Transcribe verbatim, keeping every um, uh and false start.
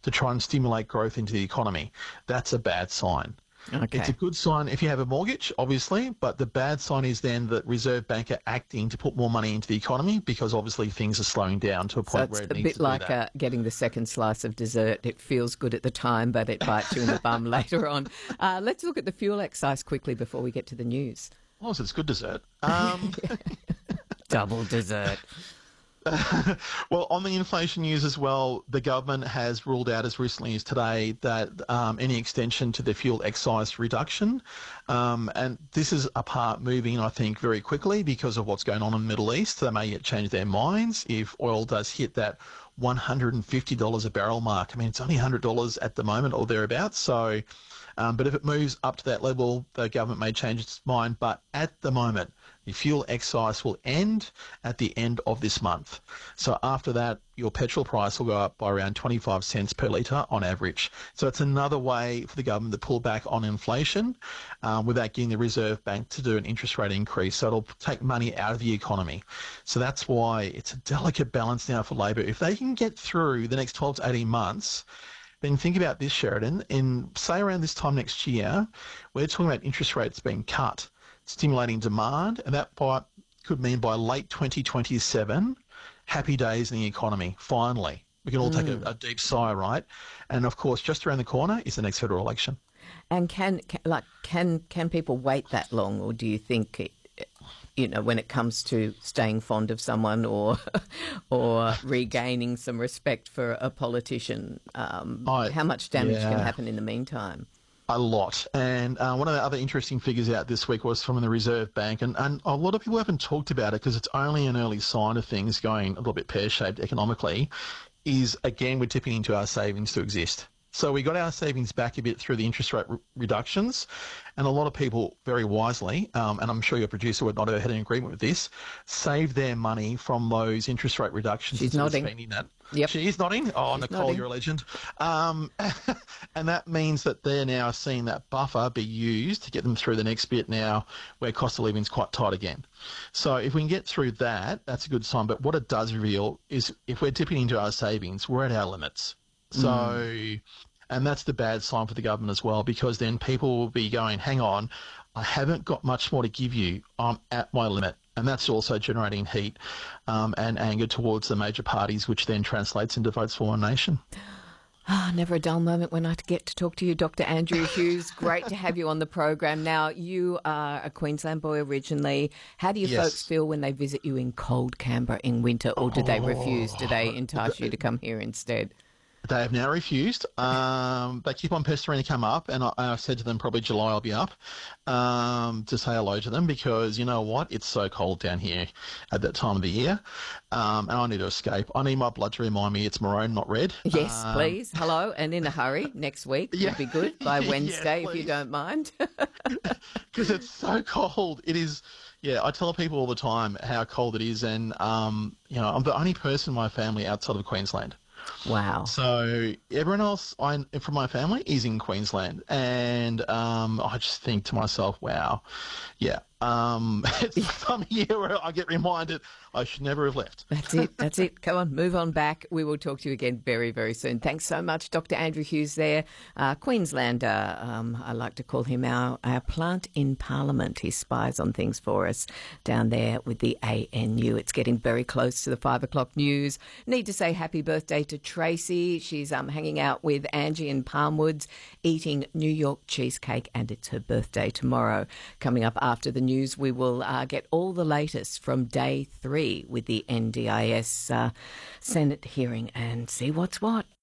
to try and stimulate growth into the economy. That's a bad sign. Okay. It's a good sign if you have a mortgage, obviously, but the bad sign is then that Reserve Bank are acting to put more money into the economy because obviously things are slowing down to a So point it's where it a needs bit to like do that. uh, getting the second slice of dessert. It feels good at the time, but it bites you in the bum later on. Uh, let's look at the fuel excise quickly before we get to the news. Well, it's good dessert. Um, Double dessert. well, on the inflation news as well, the government has ruled out as recently as today that um, any extension to the fuel excise reduction, um, and this is a part moving, I think, very quickly because of what's going on in the Middle East. They may yet change their minds if oil does hit that one hundred fifty dollars a barrel mark. I mean, it's only one hundred dollars at the moment or thereabouts, so... Um, but if it moves up to that level, the government may change its mind. But at the moment, the fuel excise will end at the end of this month. So after that, your petrol price will go up by around twenty-five cents per litre on average. So it's another way for the government to pull back on inflation um, without getting the Reserve Bank to do an interest rate increase. So it'll take money out of the economy. So that's why it's a delicate balance now for Labor. If they can get through the next twelve to eighteen months, then think about this, Sheridan. In, say, around this time next year, we're talking about interest rates being cut, stimulating demand, and that by, could mean by late twenty twenty-seven, happy days in the economy, finally. We can all mm. take a, a deep sigh, right? And, of course, just around the corner is the next federal election. And can, can like can can people wait that long, or do you think it, you know, when it comes to staying fond of someone or or regaining some respect for a politician, um, I, how much damage yeah. can happen in the meantime? A lot. And uh, one of the other interesting figures out this week was from the Reserve Bank, and, and a lot of people haven't talked about it because it's only an early sign of things going a little bit pear-shaped economically, is, again, we're tipping into our savings to exist. So we got our savings back a bit through the interest rate re- reductions, and a lot of people very wisely, um, and I'm sure your producer would not have had an agreement with this, saved their money from those interest rate reductions. She's nodding. That. Yep. She is nodding. Oh, She's Nicole, nodding. You're a legend. Um, and that means that they're now seeing that buffer be used to get them through the next bit now where cost of living is quite tight again. So if we can get through that, that's a good sign. But what it does reveal is if we're dipping into our savings, we're at our limits. So, mm. and that's the bad sign for the government as well, because then people will be going, hang on, I haven't got much more to give you. I'm at my limit. And that's also generating heat um, and anger towards the major parties, which then translates into votes for One Nation. Ah, never a dull moment when I get to talk to you, Doctor Andrew Hughes. Great to have you on the program. Now, you are a Queensland boy originally. How do you yes. folks feel when they visit you in cold Canberra in winter, or do oh. they refuse? Do they entice you to come here instead? They have now refused. Um, they keep on pestering to come up, and I, I said to them probably July I'll be up um, to say hello to them because, you know what, it's so cold down here at that time of the year, um, and I need to escape. I need my blood to remind me it's maroon, not red. Yes, um, please. Hello, and in a hurry next week yeah. would be good, by Wednesday yeah, if you don't mind. Because it's so cold. It is... Yeah, I tell people all the time how cold it is, and, um, you know, I'm the only person in my family outside of Queensland. Wow. So everyone else I, from my family is in Queensland, and um, I just think to myself, wow, yeah, um, it's the time of year where I get reminded I should never have left. That's it, that's it. Come on, move on back. We will talk to you again very, very soon. Thanks so much, Doctor Andrew Hughes there, uh, Queenslander. Um, I like to call him our, our plant in Parliament. He spies on things for us down there with the A N U. It's getting very close to the five o'clock news. Need to say happy birthday to Tracy. She's um, hanging out with Angie in Palmwoods, eating New York cheesecake, and it's her birthday tomorrow. Coming up after the news, we will uh, get all the latest from day three with the N D I S uh, Senate hearing and see what's what.